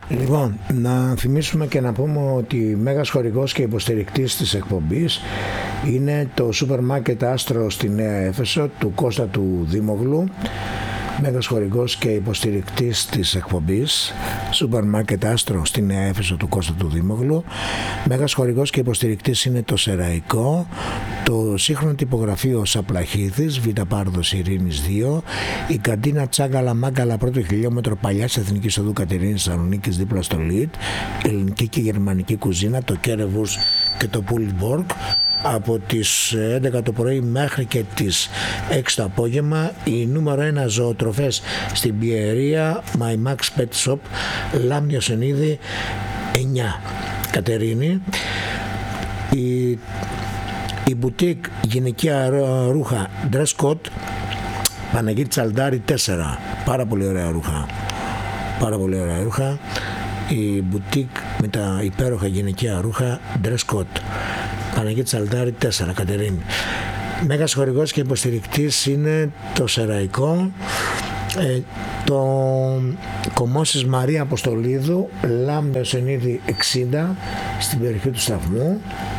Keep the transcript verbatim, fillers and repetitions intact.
Λοιπόν, να θυμίσουμε και να πούμε ότι μέγας χορηγός και υποστηρικτής της εκπομπής είναι το σούπερ μάρκετ Άστρο στη Νέα Έφεσο του Κώστα του Δήμογλου. Μέγας χορηγός και υποστηρικτής της εκπομπής σούπερ μάρκετ Άστρο στη Νέα Έφεσο του Κώστα του Δήμογλου. Μέγας χορηγός και υποστηρικτής είναι το Σεραϊκό, το σύγχρονο τυπογραφείο Σαπλαχίδης, Β' Πάρδος Ειρήνης δύο, η καντίνα Τσάγκαλα Μάγκαλα πρώτο χιλιόμετρο Παλιάς Εθνικής Οδού Κατερίνης Θεσσαλονίκης δίπλα στο Λιτ, ελληνική και γερμανική κουζίνα, το Κέρεβουρς και το Πούλιμπορκ. Από τις έντεκα το πρωί μέχρι και τις έξι το απόγευμα, η νούμερο ένα ζωοτροφές στην Πιερία My Max Pet Shop, Λάμνιο Σενίδη εννιά Κατερίνη. Η, η μπουτίκ γυναικεία ρούχα Dress Code Παναγίτη Τσαλντάρη τέσσερα, πάρα πολύ ωραία ρούχα, πάρα πολύ ωραία ρούχα. Η μπουτίκ με τα υπέροχα γυναικεία ρούχα Dress Code Παναγίτη Τσαλντάρη τέσσερα Κατερίνη. Μέγας χορηγός και υποστηρικτής είναι το Σεραϊκό, ε, το Κομμώσεις Μαρία Αποστολίδου, Λάμπεο Σενίδη εξήντα στην περιοχή του Σταθμού.